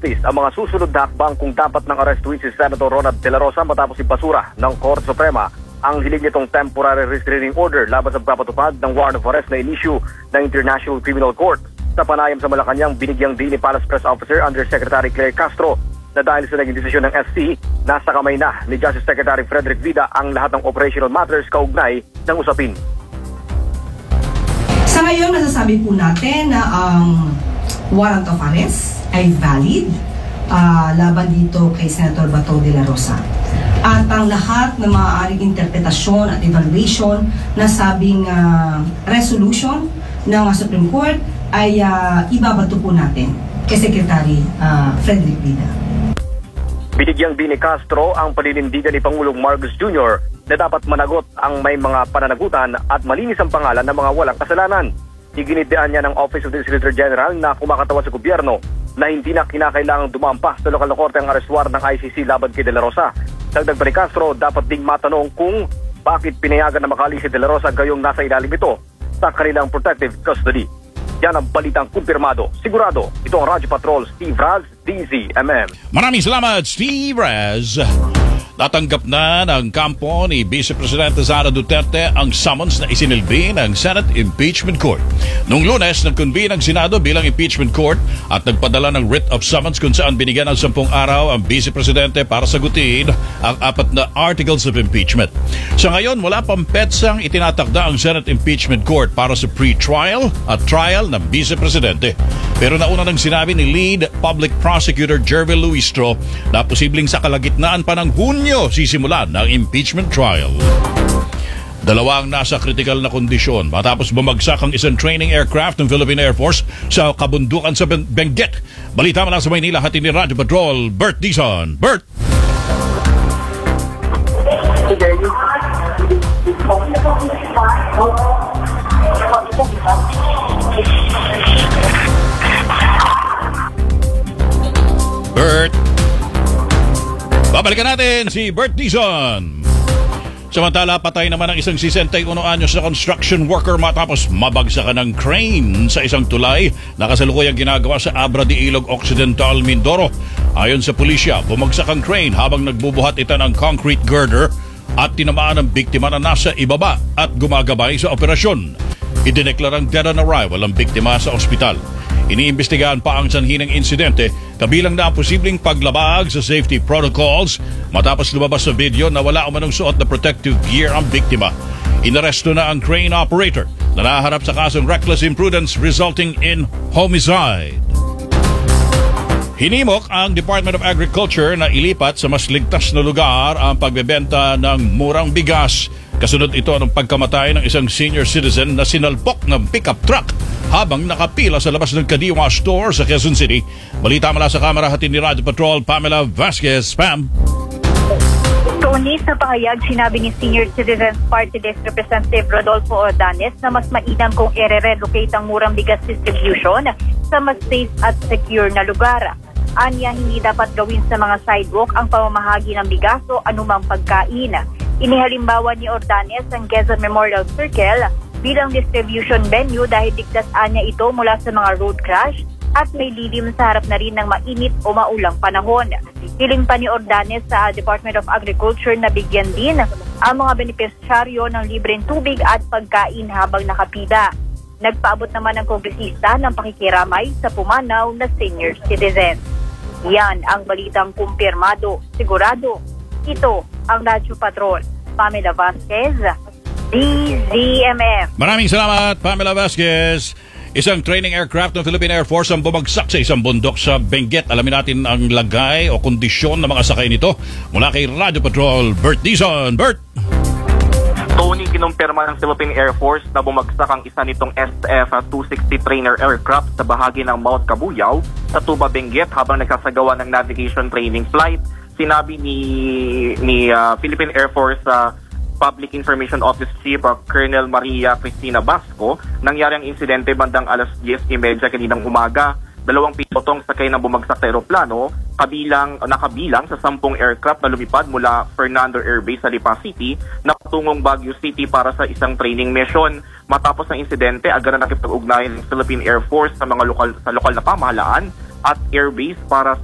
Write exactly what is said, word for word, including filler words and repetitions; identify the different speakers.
Speaker 1: Justice ang mga susunod na hakbang kung dapat nang arestuin si Senator Ronald De La Rosa matapos ipasura ng Korte Suprema ang hiling nitong temporary restraining order laban sa pagpapatupad ng warrant of arrest na inisyu ng International Criminal Court. Sa panayam sa Malacanang, binigyang din ni Palace Press Officer Undersecretary Claire Castro na dahil sa naging desisyon ng S C, nasa kamay na ni Justice Secretary Frederick Vida ang lahat ng operational matters kaugnay ng usapin.
Speaker 2: Sa ngayon, masasabi po natin na ang warrant of arrest ay valid uh, laban dito kay Senator Bato de la Rosa. At ang lahat ng maaaring interpretasyon at evaluation na sabing uh, resolution ng Supreme Court ay uh, ibabato po natin kay Secretary uh, Frederick Vida.
Speaker 1: Binigyang din ni Castro ang paninindigan ni Pangulong Marcos Junior na dapat managot ang may mga pananagutan at malinis ang pangalan ng mga walang kasalanan. Iginitian niya ng Office of the Solicitor General na kumakatawan sa gobyerno na hindi na kinakailangang dumampas sa lokal na korte ang arrest warrant ng I C C laban kay De La Rosa. Dagdag pa ni Castro, dapat ding matanong kung bakit pinayagan na makaalis si De La Rosa gayong nasa ilalim ito sa kanilang protective custody. Yan ang balitang kumpirmado. Sigurado, ito ang Radyo Patrol, Steve Raz, D Z M M.
Speaker 3: Maraming salamat, Steve Raz. Natanggap na ng kampo ni Vice Presidente Sara Duterte ang summons na isinilbi ng Senate Impeachment Court. Noong Lunes, nag-convene ang Senado bilang impeachment court at nagpadala ng writ of summons kung saan binigyan ng sampung araw ang Vice Presidente para sagutin ang apat na articles of impeachment. Sa ngayon, wala pang petsang itinatakda ang Senate Impeachment Court para sa pre-trial at trial ng Vice Presidente. Pero nauna nang sinabi ni Lead Public Prosecutor Jervil Luistro na posibleng sa kalagitnaan pa ng Hunyo sisimulan ng impeachment trial. Dalawang nasa critical na kondisyon matapos bumagsak ang isang training aircraft ng Philippine Air Force sa kabundukan sa Benguet. Balita mula sa Maynila, hatid ni Radyo Patrol, Bert Dizon. Bert! Bert! Babalikan natin si Bert Dizon. Samantala, patay naman ang isang sesenta-y-uno anyos na construction worker matapos mabagsakan ng crane sa isang tulay na kasalukuyang ginagawa sa Abra de Ilog Occidental, Mindoro. Ayon sa pulisya, bumagsak ang crane habang nagbubuhat ito ng concrete girder at tinamaan ang biktima na nasa ibaba at gumagabay sa operasyon. Idineklarang dead on arrival ang biktima sa ospital. Iniimbestigahan pa ang sanhi ng insidente, kabilang na ang posibleng paglabag sa safety protocols matapos lumabas sa video na wala umanong suot na protective gear ang biktima. Inaresto na ang crane operator na naharap sa kasong reckless imprudence resulting in homicide. Hinimok ang Department of Agriculture na ilipat sa mas ligtas na lugar ang pagbebenta ng murang bigas. Kasunod ito ng pagkamatay ng isang senior citizen na sinalpok ng pickup truck habang nakapila sa labas ng Kadiwa Store sa Quezon City. Balita mula sa kamera, hatid ni Radyo Patrol, Pamela Vasquez. Pam.
Speaker 4: Tony, sa pahayag, sinabi ni Senior Citizens Party List Representative Rodolfo Ordanes na mas mainam kung i-relocate ang murang bigas distribution sa mas safe at secure na lugar. Anya, hindi dapat gawin sa mga sidewalk ang pamamahagi ng bigas o anumang pagkain. Inihalimbawa ni Ordanes ang Quezon Memorial Circle bilang distribution venue dahil ligtas anya ito mula sa mga road crash at may lilim sa harap na rin ng mainit o maulang panahon. Hiling pa ni Ordanes sa Department of Agriculture na bigyan din ang mga benepisyaryo ng libreng tubig at pagkain habang nakapila. Nagpaabot naman ang kongresista ng pakikiramay sa pumanaw na senior citizens. Yan ang balitang kumpirmado, sigurado. Ito ang Radyo Patrol. Pamela Vasquez, D Z M M.
Speaker 3: Maraming salamat, Pamela Vasquez. Isang training aircraft ng Philippine Air Force ang bumagsak sa isang bundok sa Benguet. Alamin natin ang lagay o kondisyon ng mga sakay nito mula kay Radyo Patrol, Bert Dizon. Bert!
Speaker 5: Tony, kinumpirma ng Philippine Air Force na bumagsak ang isa nitong S F two sixty trainer aircraft sa bahagi ng Mount Cabuyao sa Tuba, Benguet habang nagsasagawa ng navigation training flight. Sinabi ni ni uh, Philippine Air Force uh, Public Information Office Chief uh, Colonel Maria Cristina Basco, nangyari ang insidente bandang alas diyes trenta kaninang umaga. Dalawang pilotong sakay ng bumagsak na eroplano, kabilang, nakabilang sa sampung aircraft na lumipad mula Fernando Air Base sa Lipa City na patungong Baguio City para sa isang training mission. Matapos ng insidente, agad na nakipag-ugnayan ng Philippine Air Force sa mga lokal, sa lokal na pamahalaan at airbase para sa